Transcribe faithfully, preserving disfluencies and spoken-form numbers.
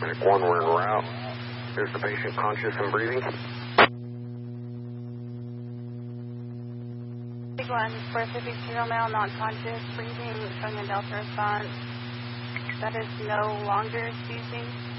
Pacific one, we're en route. Is the patient conscious and breathing? Pacific one, Pacific zero male, non-conscious, breathing, showing a Delta response. That is no longer seizing.